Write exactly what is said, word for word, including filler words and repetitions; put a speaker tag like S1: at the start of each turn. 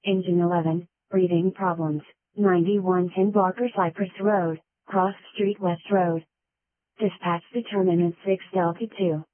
S1: Engine eleven, breathing problems, ninety-one ten Barker Cypress Road, Cross Street West Road. Dispatch determinant six Delta two.